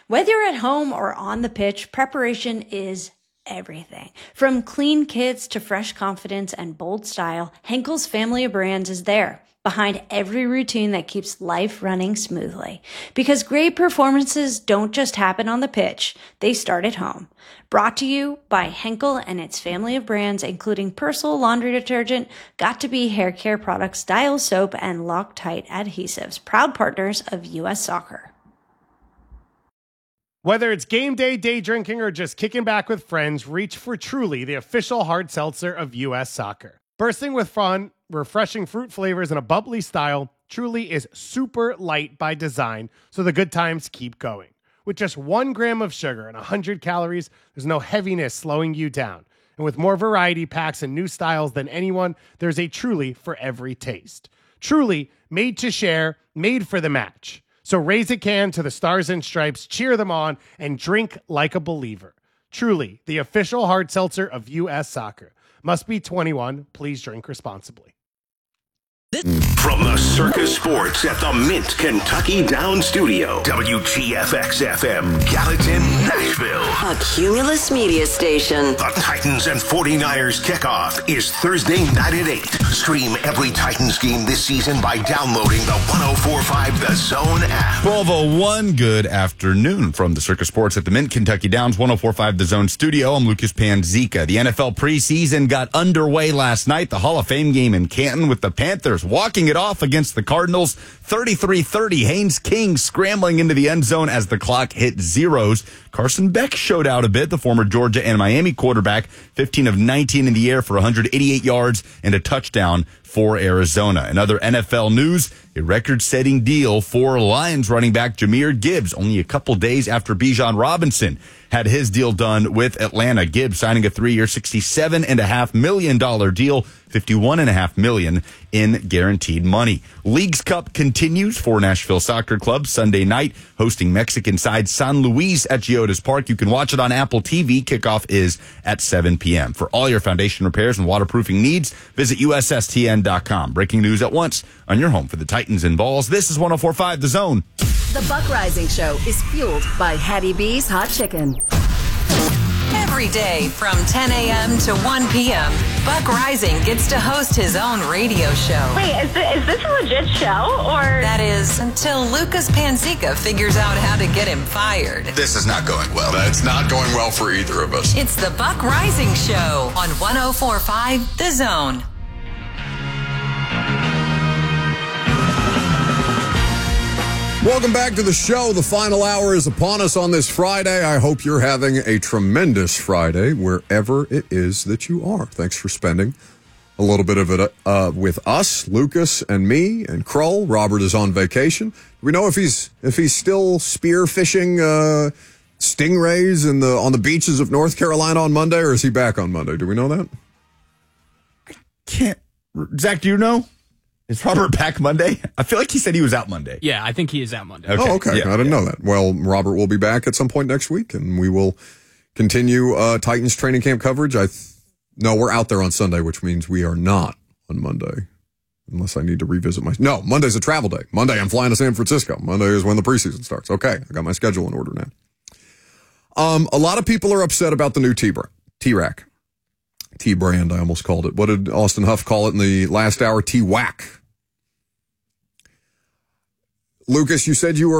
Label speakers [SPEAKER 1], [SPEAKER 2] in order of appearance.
[SPEAKER 1] Whether you're at home or on the pitch, preparation is everything. From clean kits to fresh confidence and bold style, Henkel's family of brands is there, behind every routine that keeps life running smoothly. Because great performances don't just happen on the pitch, they start at home. Brought to you by Henkel and its family of brands, including Persil laundry detergent, Got2b hair care products, Dial soap, and Loctite adhesives, proud partners of U.S. Soccer.
[SPEAKER 2] Whether it's game day, day drinking, or just kicking back with friends, reach for Truly, the official hard seltzer of U.S. Soccer. Bursting with fun, refreshing fruit flavors, and a bubbly style, Truly is super light by design, so the good times keep going. With just 1 gram of sugar and 100 calories, there's no heaviness slowing you down. And with more variety packs and new styles than anyone, there's a Truly for every taste. Truly, made to share, made for the match. So raise a can to the Stars and Stripes, cheer them on, and drink like a believer. Truly, the official hard seltzer of U.S. Soccer. Must be 21. Please drink responsibly.
[SPEAKER 3] From the Circus Sports at the Mint Kentucky Downs Studio, WGFX-FM, Gallatin, Nashville.
[SPEAKER 4] A Cumulus Media Station.
[SPEAKER 3] The Titans and 49ers kickoff is Thursday night at 8. Stream every Titans game this season by downloading the 104.5 The Zone app.
[SPEAKER 5] 12:01, good afternoon from the Circus Sports at the Mint Kentucky Downs, 104.5 The Zone studio. I'm Lucas Panzica. The NFL preseason got underway last night. The Hall of Fame game in Canton with the Panthers walking it off against the Cardinals, 33-30. Haynes King scrambling into the end zone as the clock hit zeros. Carson Beck showed out a bit, the former Georgia and Miami quarterback, 15 of 19 in the air for 188 yards and a touchdown for Arizona. In other NFL news, a record-setting deal for Lions running back Jahmyr Gibbs, only a couple days after Bijan Robinson had his deal done with Atlanta. Gibbs signing a 3-year, $67.5 million deal, $51.5 million in guaranteed money. Leagues Cup continues for Nashville Soccer Club Sunday night, hosting Mexican side San Luis at Geodis Park. You can watch it on Apple TV. Kickoff is at 7 p.m. For all your foundation repairs and waterproofing needs, visit USSTN.com. Breaking news at once on your home for the Titans and Balls. This is 104.5 The Zone.
[SPEAKER 6] The Buck Rising Show is fueled by Hattie B's Hot Chicken.
[SPEAKER 7] Every day from 10 a.m. to 1 p.m., Buck Rising gets to host his own radio show.
[SPEAKER 8] Wait, is this a legit show, or?
[SPEAKER 7] That is, until Lucas Panzica figures out how to get him fired.
[SPEAKER 9] This is not going well. It's not going well for either of us.
[SPEAKER 7] It's the Buck Rising Show on 104.5 The Zone.
[SPEAKER 10] Welcome back to the show. The final hour is upon us on this Friday. I hope you're having a tremendous Friday wherever it is that you are. Thanks for spending a little bit of it with us, Lucas and me and Krull. Robert is on vacation. Do we know if he's still spear fishing stingrays on the beaches of North Carolina on Monday, or is he back on Monday? Do we know that?
[SPEAKER 5] Can't. Zach, do you know? Is Robert back Monday? I feel like he said he was out Monday.
[SPEAKER 11] Yeah, I think he is out Monday.
[SPEAKER 10] Okay. Oh, okay. Yeah, I didn't know that. Well, Robert will be back at some point next week, and we will continue Titans training camp coverage. No, we're out there on Sunday, which means we are not on Monday, unless I need to revisit my... No, Monday's a travel day. Monday, I'm flying to San Francisco. Monday is when the preseason starts. Okay, I got my schedule in order now. A lot of people are upset about the new T-Rack. T-brand, I almost called it. What did Austin Huff call it in the last hour? T-Wack. Lucas, you said you were